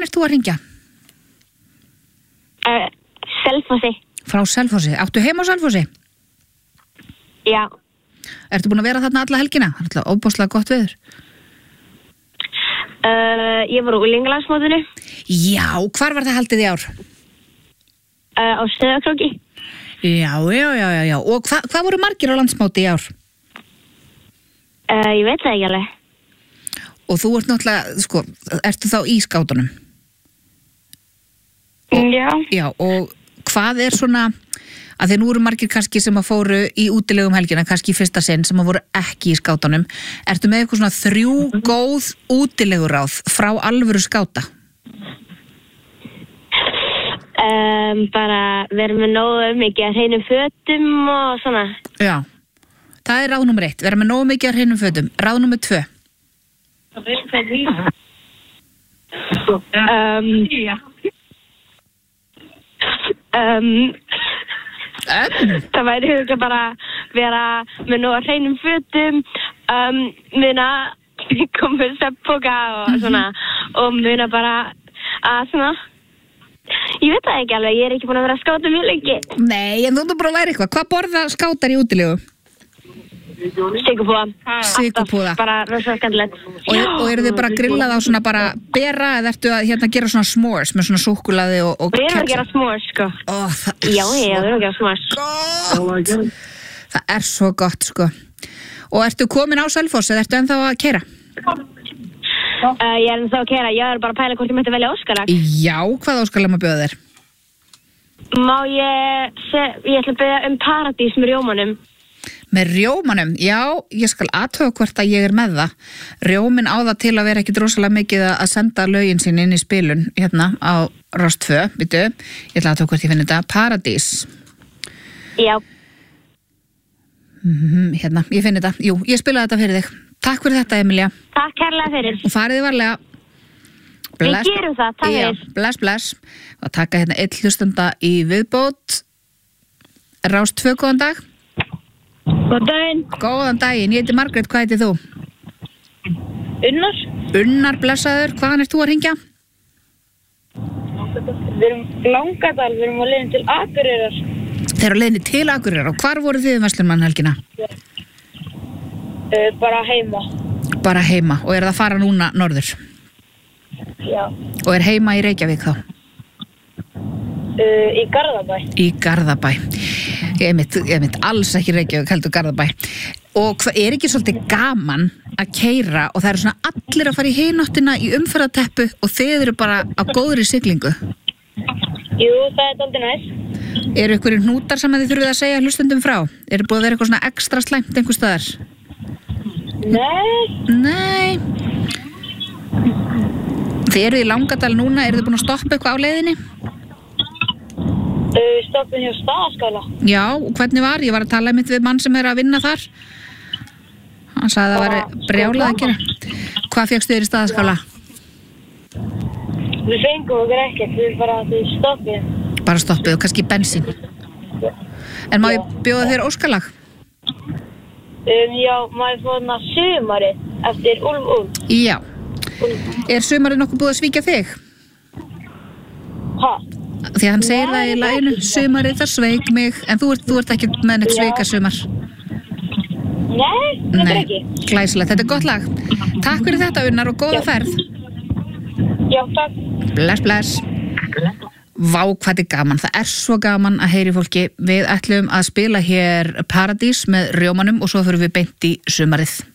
ert þú að hringja? Selfossi. Frá Selfossi. Áttu heima á Selfossi? Já. Ertu búin að vera þarna alla helgina? Það er alltaf óbúslega gott veður. Ég var á unglingalandsmótinu. Já, hvar var það haldið í ár? Á Stöðakróki. Já. Og hvað voru margir á landsmóti í ár? Ég veit það ekki alveg. Og þú ert náttúrulega, sko, ertu þá í skátunum? Já. Já, og hvað er svona, að þeir nú eru margir kannski sem að fóru í útilegum helgina, kannski í fyrsta sinn, sem að voru ekki í skátunum. Ertu með eitthvað svona 3 góð útileguráð frá alvöru skáta? Bara vera með nógu mikið að hreinum fötum og svona. Já, það er ráð nummer 1, vera með nógu mikið að hreinum fötum. Ráð nummer 2? Það væri hugað bara vera með nógu að hreinum fötum, muna komið svefnpoka og svona, og muna bara að svona. Ég veit það ekki alveg, ég er ekki búin að vera að skáta mjög lengi. Nei, en þú ert bara að læra eitthvað. Hvað borða skátar í útilegu? Sykurpúða. Sykurpúða. Bara rosa skemmtilegt. Og eru þið bara að grilla þá svona bara bera, eða ertu að gera svona s'mores með svona súkkulaði og Við erum að gera s'mores, sko. Já, við erum að gera s'mores. Gott! Það er svo gott, sko. Og ertu komin á Selfoss eða ertu ennþá að keyra? Ég er ennþá að keyra, ég er bara að pæla hvort ég mætti velja Óskalag. Já, hvað Óskalag má bjóða þér? Má ég ætla að bjóða Paradís með rjómanum. Með rjómanum? Já, ég skal athuga hvort að ég er með það. Rjómin á það til að vera ekki rosalega mikið að senda lögin sín inn í spilun hérna á Rás 2, veitu. Ég ætla að athuga hvort ég finn þetta. Paradís. Já. Hérna, ég finn þetta. Jú, ég spilaði þetta fyrir þig. Takk fyrir þetta, Emilía. Takk kærlega fyrir. Og fariði varlega. Við gerum það, takk fyrir. Já, bless. Og taka hérna 1 hlustanda í viðbót. Rás 2, góðan dag. Góðan daginn. Góðan daginn, ég heiti Margrét, hvað heitir þú? Unnar. Unnar, blessaður, hvaðan ert þú að hringja? Við erum Langadal, við erum á leiðin til Akureyrar. Þeir eru á leiðinni til Akureyrar og hvar voru þið verslunarmannahelgina? Bara heima. Bara heima, og er það að fara núna norður? Já. Og er heima í Reykjavík þá? Í Garðabæ. Í Garðabæ. Ég mynd alls ekki Reykjavík, heldur Garðabæ. Og er ekki svolítið gaman að keyra og það eru svona allir að fara í hináttina í umferðarteppu og þeir eru bara á góðri siglingu? Jú, það er dálítið næst. Eru ykkur hnútar sem þið þurfið að segja hlustundum frá? Eru búið að vera eitthvað svona ekstra slæmt einhvers staðar? Nei. Þið eru í Langadal núna, eru þið búin að stoppa eitthvað á leiðinni? Stoppum hjá Staðaskála. Já, og hvernig var? Ég var að tala einmitt við mann sem er að vinna þar. Hann sagði að það var brjálað að gera. Hvað fékkstu þér í Staðaskála? Við fengum okkur ekkert, við bara stoppið. Bara stoppið og kannski bensín. En má ég bjóða þér Óskalag? Já, maður fóðna sumarið eftir Úlf. Já. Er sumarið nokkuð búið að svíkja þig? Ha? Því að hann segir það í laginu, sumarið það sveik mig, en þú ert ekki með neitt sveika sumar. Nei, þetta er ekki. Glæsilegt, þetta er gott lag. Takk fyrir þetta, Unnar, og góða ferð. Já, takk. Bless. Vá, hvað er gaman. Það er svo gaman að heyri fólki. Við ætlum að spila hér Paradís með rjómanum og svo fyrir við beint í sumarið.